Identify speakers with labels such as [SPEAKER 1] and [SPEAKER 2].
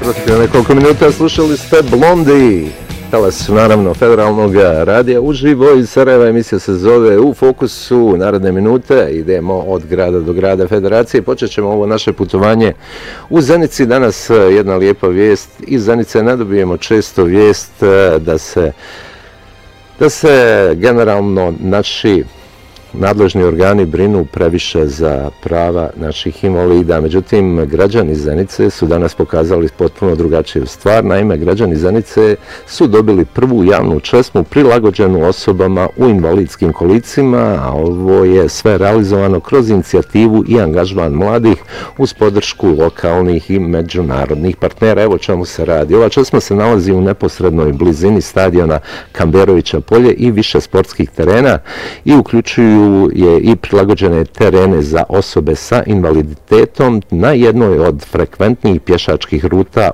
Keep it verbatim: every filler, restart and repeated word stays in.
[SPEAKER 1] Protiv nekoliko minuta slušali ste Blondi. Talas naravno federalnog radija uživo iz Sarajeva. Emisija se zove U fokusu. Naredne minute idemo od grada do grada Federacije. Počet ćemo ovo naše putovanje u Zenici. Danas jedna lijepa vijest. Iz Zenice ne dobijemo često vijest da se da se generalno naši nadležni organi brinu previše za prava naših invalida. Međutim, građani Zenice su danas pokazali potpuno drugačiju stvar. Naime, građani Zenice su dobili prvu javnu česmu prilagođenu osobama u invalidskim kolicima, a ovo je sve realizovano kroz inicijativu i angažman mladih uz podršku lokalnih i međunarodnih partnera. Evo čemu se radi. Ova česma se nalazi u neposrednoj blizini stadiona Kamberovića polje i više sportskih terena i uključuju je i prilagođene terene za osobe sa invaliditetom na jednoj od frekventnijih pješačkih ruta